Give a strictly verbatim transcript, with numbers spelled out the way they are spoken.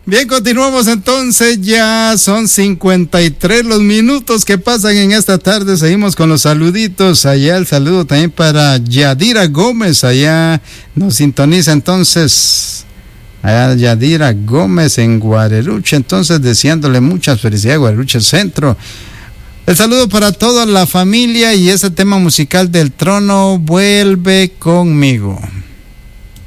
Bien, continuamos entonces, ya son cincuenta y tres los minutos que pasan en esta tarde, seguimos con los saluditos, allá el saludo también para Yadira Gómez, allá nos sintoniza entonces, allá Yadira Gómez en Guarerucha, entonces deseándole muchas felicidades, Guarerucha Centro. El saludo para toda la familia y ese tema musical del trono, vuelve conmigo.